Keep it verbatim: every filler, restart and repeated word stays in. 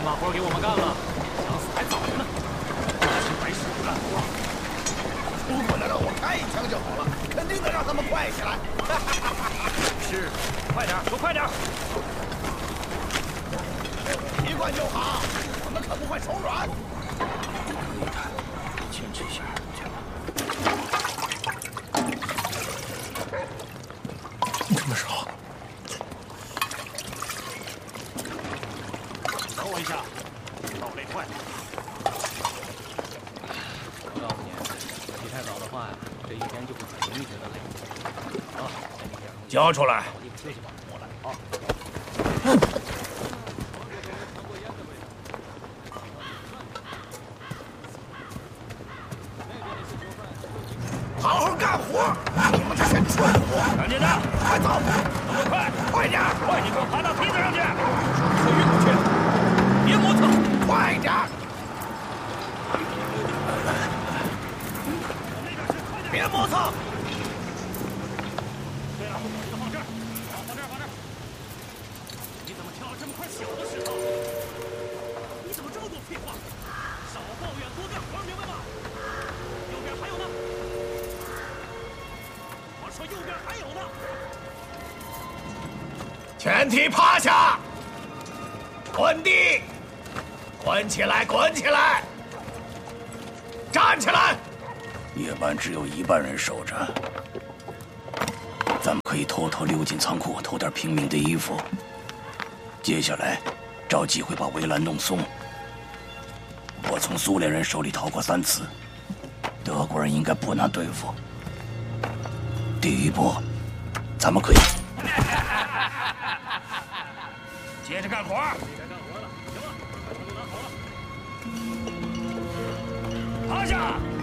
把活给我们干了，想死还早着呢。这是白手干活。如果能让我开一枪就好了，肯定能让他们快起来。是，快点，都快点！一贯就好，我们可不会手软。可以的，坚持一下，去吧。这么少？等我一下，到累坏了。我告诉你，起太早的话呀，这一天就会很容易觉得累。啊，交出来！休息吧，我来啊。好好干活！你们这些蠢货！赶紧的，快走！动作快，快点！快，你给我爬到梯子上去！快运过去！别磨蹭！快点！别磨蹭！对了，你就放这儿，放这儿，放这儿。你怎么挑了这么块小的石头？你怎么这么多废话？少抱怨，多干活，明白吗？右边还有呢。我说右边还有呢。全体趴下，滚地，滚起来，滚起来，站起来。夜班只有一半人守着，咱们可以偷偷溜进仓库偷点平民的衣服。接下来，找机会把围栏弄松。我从苏联人手里逃过三次，德国人应该不难对付。第一步，咱们可以接着干活。该干活了，行了，把车都拿好了。趴下。